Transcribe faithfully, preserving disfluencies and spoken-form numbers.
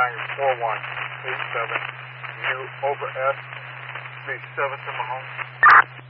flying four one eight seven, you over S, the seven to Mahone.